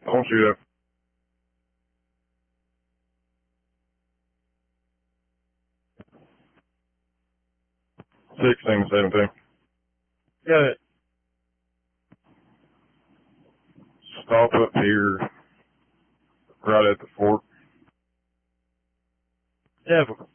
Don't shoot it. 16 to 17. Got it. Stop up here, right at the fort. Devil.